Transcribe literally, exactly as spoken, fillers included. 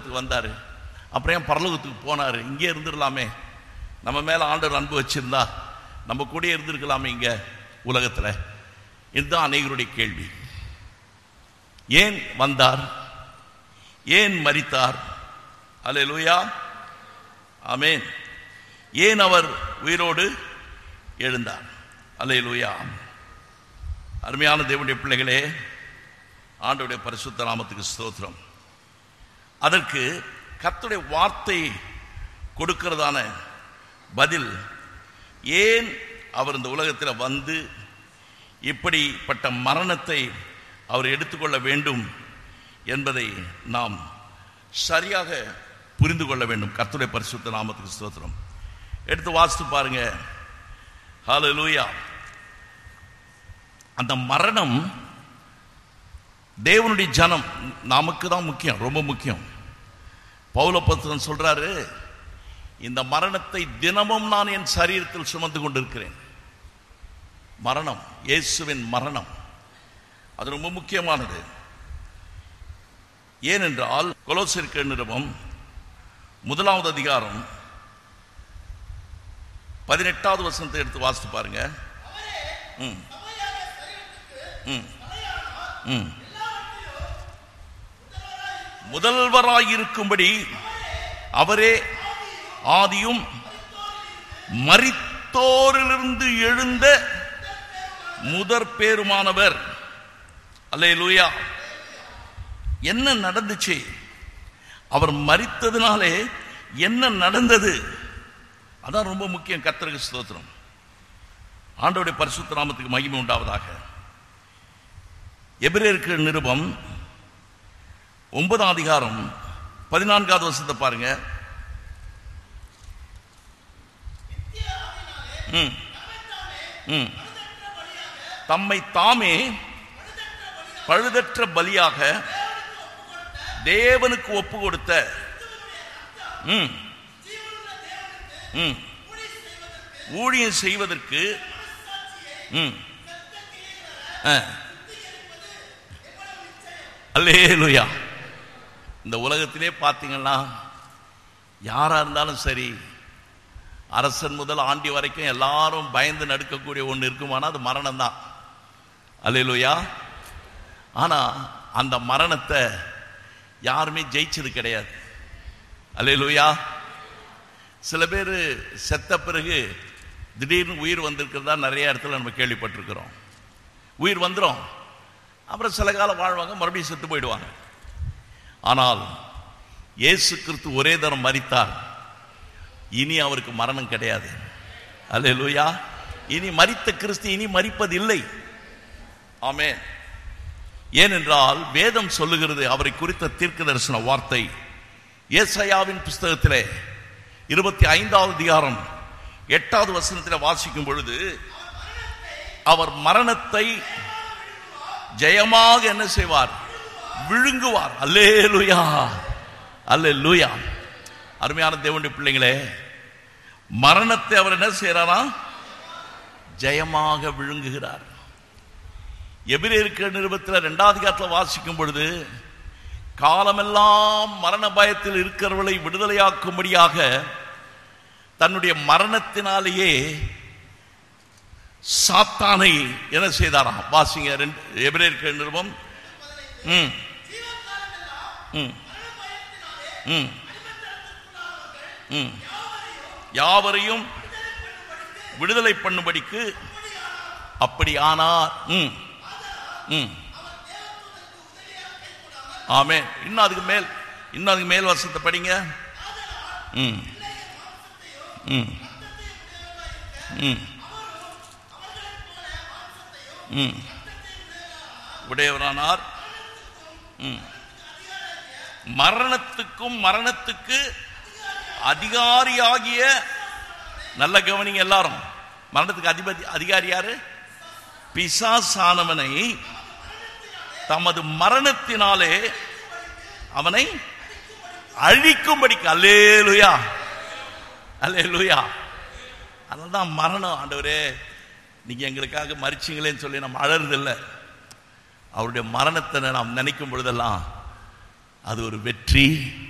உலகத்துக்கு வந்தார், அப்புறம் ஏன் பரலோகத்துக்கு போனார்? இங்கே இருந்துடலாமே, நம்ம மேலே ஆண்டவர் அன்பு வச்சிருந்தா நம்ம கூட இருந்திருக்கலாமே இங்கே உலகத்தில். இதுதான் அநேகருடைய கேள்வி. ஏன் வந்தார்? ஏன் மரித்தார்? அல்லேலூயா, ஆமென். ஏன் அவர் உயிரோடு எழுந்தார்? அல்லேலூயா. அருமையான தேவனுடைய பிள்ளைகளே, ஆண்டவருடைய பரிசுத்த நாமத்துக்கு ஸ்தோத்திரம். அதற்கு கர்த்தருடைய வார்த்தை கொடுக்கிறதான பதில், ஏன் அவர் இந்த உலகத்தில் வந்து இப்படிப்பட்ட மரணத்தை அவர் எடுத்துக்கொள்ள வேண்டும் என்பதை நாம் சரியாக புரிந்து கொள்ள வேண்டும். கர்த்தருடைய பரிசுத்த நாமத்துக்கு ஸ்தோத்திரம். எடுத்து வாசித்து பாருங்க. ஹல்லேலூயா. அந்த மரணம் தேவனுடைய ஜனம் நமக்கு தான் முக்கியம், ரொம்ப முக்கியம். பவுலப்போஸ்தலன் சொல்றாரு, இந்த மரணத்தை தினமும் நான் என் சரீரத்தில் சுமந்து கொண்டிருக்கிறேன். மரணம், இயேசுவின் மரணம், அது ரொம்ப முக்கியமானது. ஏனென்றால் கொலோசியர் நிருபம் முதலாவது அதிகாரம் பதினெட்டாவது வசனத்தை எடுத்து வாசித்து பாருங்க. ம் ம் ம் முதல்வராயிருக்கும்படி அவரே ஆதியும் மரித்தோரிலிருந்து எழுந்த முதற் பேருமானவர். அல்லேலூயா. என்ன நடந்துச்சு? அவர் மரித்ததினாலே என்ன நடந்தது? அதான் ரொம்ப முக்கியம். கர்த்தருக்கு ஸ்தோத்திரம். ஆண்டவருடைய பரிசுத்த நாமத்துக்கு மகிமை உண்டாவதாக. எபிரேயர் நிருபம் ஒன்பதாம் அதிகாரம் பதினான்காவது வசனத்தை பாருங்க. ம் ம் தம்மை தாமே பழுதற்ற பலியாக தேவனுக்கு ஒப்பு கொடுத்த ம் ம் ஊழியம் செய்வதற்கு ம் அல்லேலூயா. இந்த உலகத்திலே பார்த்தீங்கன்னா யாரா இருந்தாலும் சரி, அரசன் முதல் ஆண்டி வரைக்கும் எல்லாரும் பயந்து நடுக்கக்கூடிய ஒன்று இருக்குமானா அது மரணம் தான். அல்லேலூயா. ஆனா அந்த மரணத்தை யாருமே ஜெயிச்சது கிடையாது. அல்லேலூயா. சில பேர் செத்த பிறகு திடீர்னு உயிர் வந்திருக்கிறதா நிறைய இடத்துல நம்ம கேள்விப்பட்டிருக்கிறோம். உயிர் வந்துடும், அப்புறம் சில காலம் வாழ்வாங்க, மறுபடியும் செத்து போயிடுவாங்க. ஆனால் இயேசு கிறிஸ்து ஒரே தரம் மரித்தார், இனி அவருக்கு மரணம் கிடையாது. அல்லேலூயா. இனி மரித்த கிறிஸ்து இனி மரிப்பதில்லை. ஆமென். ஏனென்றால் வேதம் சொல்லுகிறது, அவரை குறித்த தீர்க்க தரிசன வார்த்தை ஏசாயாவின் புஸ்தகத்திலே இருபத்தி ஐந்தாவது அதிகாரம் எட்டாவது வசனத்தில் வாசிக்கும் பொழுது, அவர் மரணத்தை ஜெயமாக என்ன செய்வார்? விழுங்குவார். அல்லேலூயா, அல்லேலூயா. அருமையான தேவனுடைய பிள்ளைகளே, மரணத்தை அவர் என்ன செய்யறாரா? ஜெயமாக விழுங்குகிறார். எபிரேயர் நிருபத்தில் இரண்டாவது அதிகாரத்தில் வாசிக்கும் பொழுது, காலமெல்லாம் மரண பயத்தில் இருக்கிறவர்களை விடுதலையாக்கும்படியாக தன்னுடைய மரணத்தினாலேயே சாத்தானை என்ன செய்தாராம்? வாசிங்க எபிரேயர் நிருபம். ம் ம் ம் ம் யாவரையும் விடுதலை பண்ணும்படிக்கு அப்படி ஆனார். ம் ம் ஆமென். இன்னும் அதுக்கு மேல் இன்னும் அதுக்கு மேல் வசனத்தை படிங்க. ம் ம் ம் ம் உடையவரானார். ம் மரணத்துக்கும் மரணத்துக்கு அதிகாரியாகிய, நல்ல கவனிங்க எல்லாரும், மரணத்துக்கு அதிபதி அதிகாரி யாரு? பிசாசானவனை தமது மரணத்தினாலே அவனை அழிக்கும்படிக்கு. அல்லேலூயா, அல்லேலூயா. அதனால்தான் மரணம், ஆண்டவரே நீங்க எங்களுக்காக மரிச்சிங்களேன்னு சொல்லி நம்ம அழறதில்லை. அவருடைய மரணத்தை நாம் நினைக்கும் பொழுதெல்லாம் அது ஒரு வெற்றி,